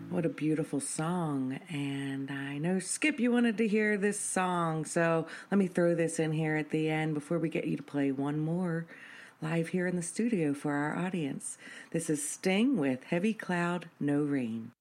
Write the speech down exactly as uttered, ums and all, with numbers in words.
What a beautiful song. And I know, Skip, you wanted to hear this song, so let me throw this in here at the end before we get you to play one more live here in the studio for our audience. This is Sting with Heavy Cloud, No Rain.